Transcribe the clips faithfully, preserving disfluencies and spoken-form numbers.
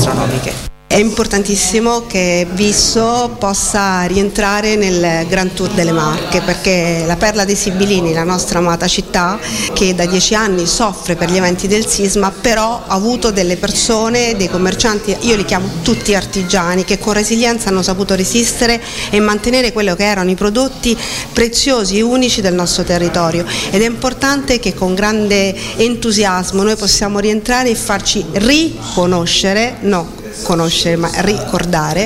enogastronomiche. È importantissimo che Visso possa rientrare nel Grand Tour delle Marche, perché la Perla dei Sibillini, la nostra amata città, che da dieci anni soffre per gli eventi del sisma, però ha avuto delle persone, dei commercianti, io li chiamo tutti artigiani, che con resilienza hanno saputo resistere e mantenere quello che erano i prodotti preziosi e unici del nostro territorio, ed è importante che con grande entusiasmo noi possiamo rientrare e farci riconoscere, no conoscere ma ricordare,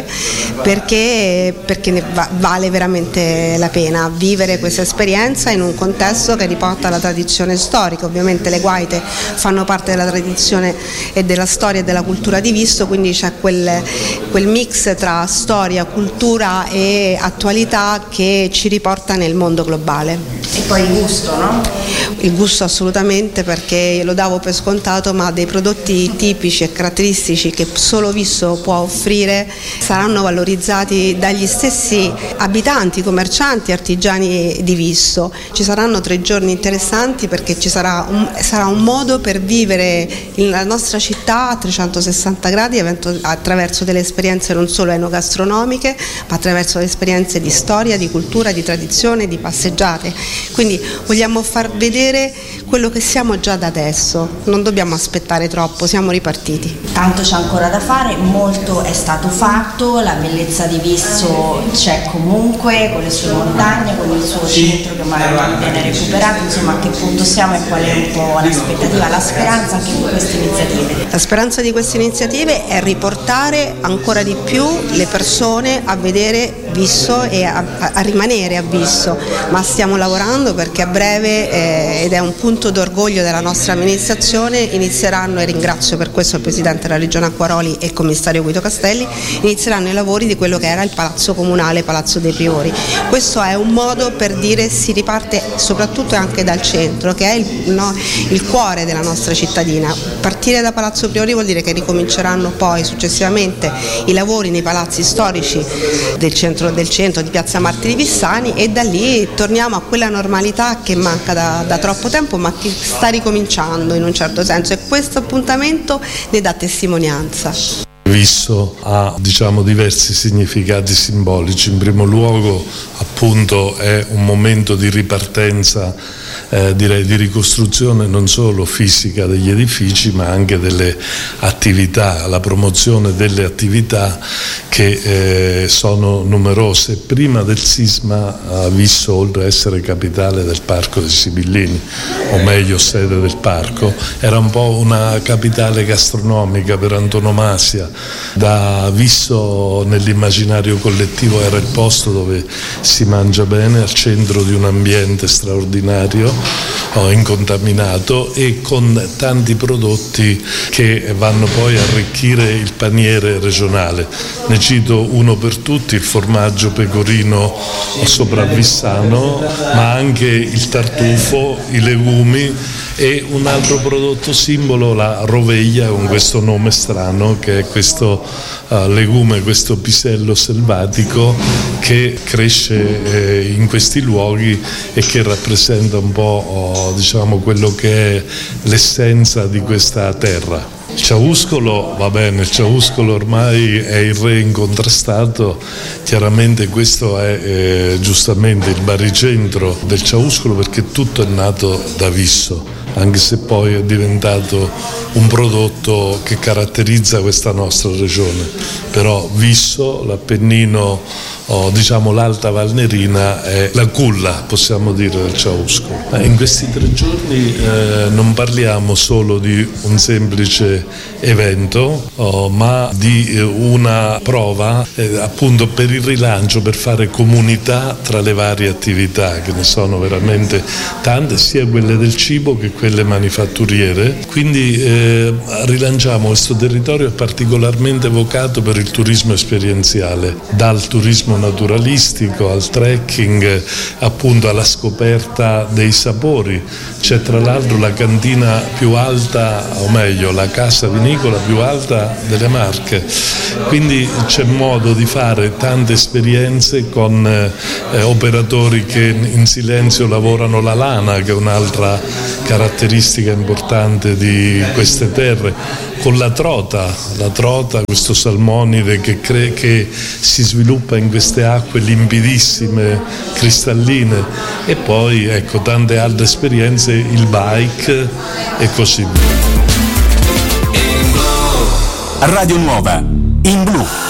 perché, perché ne va, vale veramente la pena vivere questa esperienza in un contesto che riporta la tradizione storica. Ovviamente le guaite fanno parte della tradizione e della storia e della cultura di Visso, quindi c'è quel, quel mix tra storia, cultura e attualità che ci riporta nel mondo globale. E poi il gusto, no? Il gusto assolutamente, perché lo davo per scontato, ma dei prodotti tipici e caratteristici che solo Visso può offrire saranno valorizzati dagli stessi abitanti, commercianti, artigiani di Visso. Ci saranno tre giorni interessanti, perché ci sarà un, sarà un modo per vivere la nostra città a trecentosessanta gradi attraverso delle esperienze non solo enogastronomiche, ma attraverso le esperienze di storia, di cultura, di tradizione, di passeggiate. Quindi vogliamo far vedere quello che siamo già da adesso, non dobbiamo aspettare troppo, siamo ripartiti. Tanto c'è ancora da fare, molto è stato fatto, la bellezza di Visso c'è comunque, con le sue montagne, con il suo centro che magari viene recuperato. Insomma, a che punto siamo e qual è un po' l'aspettativa, la speranza anche di queste iniziative? La speranza di queste iniziative è riportare ancora di più le persone a vedere Visso e a, a, a rimanere a Visso, ma stiamo lavorando perché a breve, eh, ed è un punto d'orgoglio della nostra amministrazione, inizieranno, e ringrazio per questo il Presidente della Regione Acquaroli e il Commissario Guido Castelli, inizieranno i lavori di quello che era il Palazzo Comunale, Palazzo dei Priori. Questo è un modo per dire si riparte soprattutto anche dal centro, che è il, no, il cuore della nostra cittadina. Partire da Palazzo Priori vuol dire che ricominceranno poi successivamente i lavori nei palazzi storici del centro, del centro di Piazza Martiri Vissani, e da lì torniamo a quella normalità che manca da, da troppo tempo, ma che sta ricominciando in un certo senso, e questo appuntamento ne dà testimonianza. Visso ha, diciamo, diversi significati simbolici. In primo luogo, appunto, è un momento di ripartenza, eh, direi di ricostruzione non solo fisica degli edifici, ma anche delle attività, la promozione delle attività che eh, sono numerose. Prima del sisma eh, Visso, oltre a essere capitale del Parco dei Sibillini, o meglio sede del parco, era un po' una capitale gastronomica per antonomasia. Da Visso nell'immaginario collettivo era il posto dove si mangia bene, al centro di un ambiente straordinario, oh, incontaminato, e con tanti prodotti che vanno poi a arricchire il paniere regionale. Ne cito uno per tutti: il formaggio pecorino sopravvissano, ma anche il tartufo, i legumi, e un altro prodotto simbolo, la roveglia, con questo nome strano, che è questo uh, legume, questo pisello selvatico che cresce eh, in questi luoghi e che rappresenta un po' oh, diciamo quello che è l'essenza di questa terra. Il ciauscolo, va bene, il ciauscolo ormai è il re incontrastato, chiaramente questo è eh, giustamente il baricentro del ciauscolo, perché tutto è nato da Visso, anche se poi è diventato un prodotto che caratterizza questa nostra regione. Però Visso, l'Appennino, oh, diciamo l'Alta Valnerina, è la culla, possiamo dire, del ciauscolo. In questi tre giorni eh, non parliamo solo di un semplice evento, oh, ma di eh, una prova eh, appunto per il rilancio, per fare comunità tra le varie attività, che ne sono veramente tante, sia quelle del cibo che quelle manifatturiere. Quindi eh, rilanciamo questo territorio particolarmente vocato per il turismo esperienziale, dal turismo naturalistico al trekking, appunto alla scoperta dei sapori. C'è tra l'altro la cantina più alta, o meglio la casa vinicola più alta delle Marche, quindi c'è modo di fare tante esperienze con eh, operatori che in silenzio lavorano la lana, che è un'altra caratteristica caratteristica importante di queste terre, con la trota, la trota, questo salmonide che, cre- che si sviluppa in queste acque limpidissime, cristalline, e poi ecco tante altre esperienze, il bike e così via. Radio Nuova in blu.